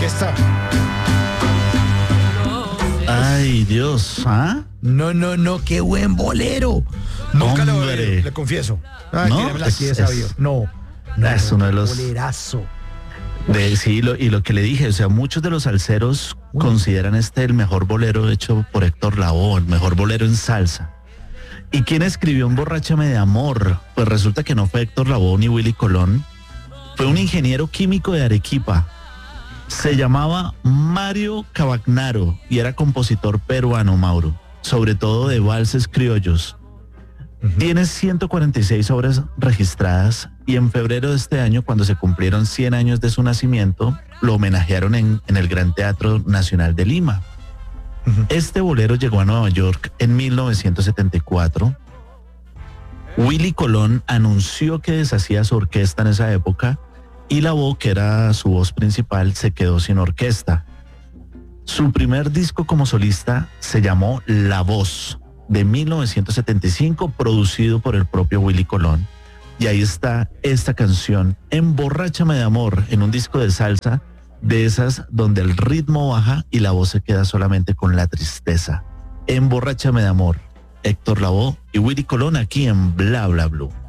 Esta. Ay, Dios, ¿ah? No, qué buen bolero. Nunca lo he Hombre. oído, le confieso. No, Tíramela aquí de sabio. No, es uno de los... bolerazo. Sí, y lo que le dije, o sea, muchos de los salseros consideran el mejor bolero hecho por Héctor Lavoe, el mejor bolero en salsa. ¿Y quién escribió Emborráchame de Amor? Pues resulta que no fue Héctor Lavoe ni Willy Colón, fue un ingeniero químico de Arequipa. Se llamaba Mario Cavagnaro y era compositor peruano, Mauro, sobre todo de valses criollos. Tiene 146 obras registradas y en febrero de este año, cuando se cumplieron 100 años de su nacimiento, lo homenajearon en el Gran Teatro Nacional de Lima. Este bolero llegó a Nueva York en 1974. Willy Colón anunció que deshacía su orquesta en esa época y Lavoe, que era su voz principal, se quedó sin orquesta. Su primer disco como solista se llamó La Voz, de 1975, producido por el propio Willy Colón. Y ahí está esta canción, Emborráchame de Amor, en un disco de salsa, de esas donde el ritmo baja y la voz se queda solamente con la tristeza. Emborráchame de Amor, Héctor Lavoe y Willy Colón aquí en Bla Bla Blue.